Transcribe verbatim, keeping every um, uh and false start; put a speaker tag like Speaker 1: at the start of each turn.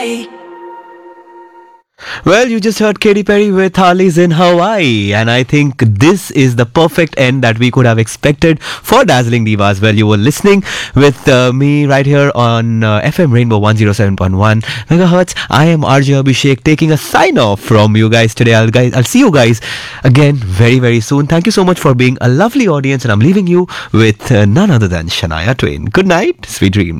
Speaker 1: Well, you just heard Katy Perry with Harley's in Hawaii, and I think this is the perfect end that we could have expected for Dazzling Divas. Well, you were listening with uh, me right here on uh, F M Rainbow one oh seven point one megahertz. I am R J Abhishek taking a sign off from you guys today. I'll guys, I'll see you guys again very very soon. Thank you so much for being a lovely audience, and I'm leaving you with uh, none other than Shania Twain. Good night, sweet dreams.